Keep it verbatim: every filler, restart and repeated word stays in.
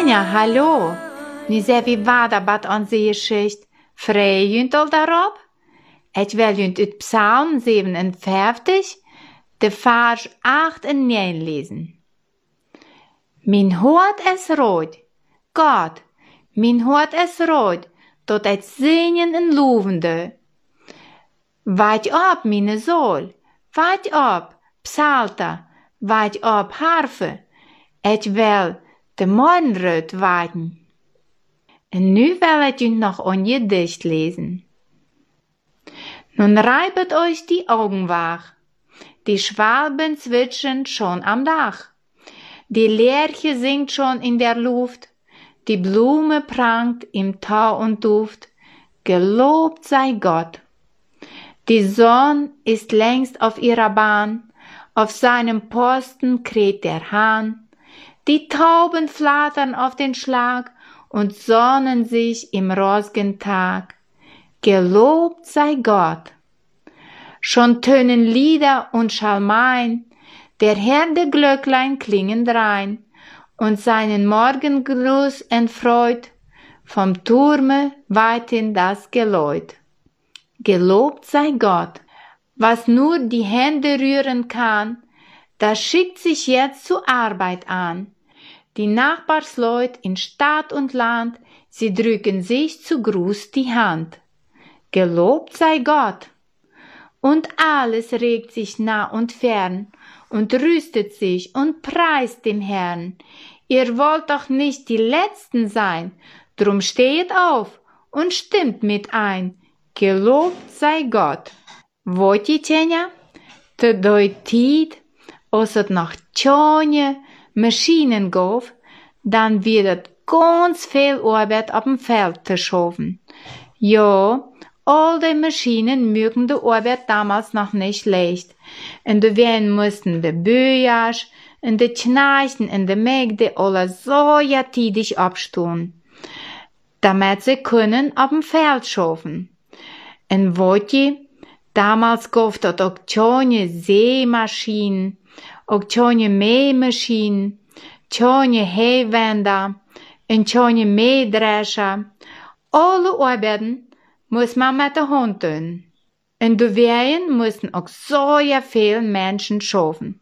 Tanja, hallo. Nu zeg wie waar wat aan zeeschicht. Vrij junt al daarop? Ik wil junt uit Psalm zevenenvijftig, de vers acht en negen lezen. Mijn hart is rood. God, mijn hart is rood, tot het zingen en lovende. Wacht op, mijn zool. Wacht op, psalter. Wacht op, harfe. Ik wil de morgenröt wachten. En nu wil ik u nog een gedicht lezen. Nun reibet euch die Augen wach. Die Schwalben zwitschern schon am Dach. Die Lerche singt schon in der Luft. Die Blume prangt im Tau und Duft. Gelobt sei Gott. Die Sonne ist längst auf ihrer Bahn. Auf seinem Posten kräht der Hahn. Die Tauben flattern auf den Schlag und sonnen sich im rosgen Tag. Gelobt sei Gott. Schon tönen Lieder und Schalmein, der Herdeglöcklein klingen drein und seinen Morgengruß entfreut, vom Turme weithin das Geläut. Gelobt sei Gott. Was nur die Hände rühren kann, das schickt sich jetzt zur Arbeit an. Die Nachbarsleut in Stadt und Land, sie drücken sich zu Gruß die Hand. Gelobt sei Gott. Und alles regt sich nah und fern und rüstet sich und preist den Herrn. Ihr wollt doch nicht die Letzten sein, drum stehet auf und stimmt mit ein. Gelobt sei Gott. Wat je, Tanja? Te doi tijd, als het nog tjonge Maschinen gaf, dann wird het ganz viel Arbeit auf dem Feld verschoben. Ja, all die Maschinen mögen die Arbeit damals noch nicht leicht. Und du werden mussten die Böjas und die Kneichen und die Mägde alle so ja tidig abstehen, damit sie können auf dem Feld schaffen. Und wat je, damals gab es auch tjonge Sämaschinen, auch tjonge Mähmaschinen, tjonge Heewender und tjonge Mähdrescher. Alle Arbeiten muss man mit der Hand tun. Und die Wehen mussten auch so ja viel Menschen schaffen.